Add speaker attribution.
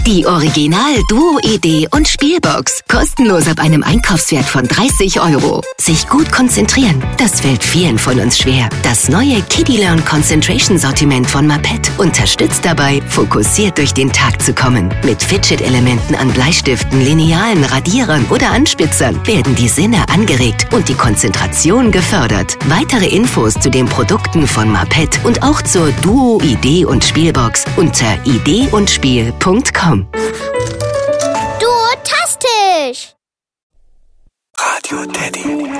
Speaker 1: Die Original Duo Idee und Spielbox. Kostenlos ab einem Einkaufswert von 30 €. Sich gut konzentrieren, das fällt vielen von uns schwer. Das neue Kiddie Learn Concentration Sortiment von Maped unterstützt dabei, fokussiert durch den Tag zu kommen. Mit Fidget-Elementen an Bleistiften, Linealen, Radierern oder Anspitzern werden die Sinne angeregt und die Konzentration gefördert. Weitere Infos zu den Produkten von Maped und auch zur Duo Idee und Spielbox unter ideeundspiel.com.
Speaker 2: Duotastisch!
Speaker 3: Radio Teddy.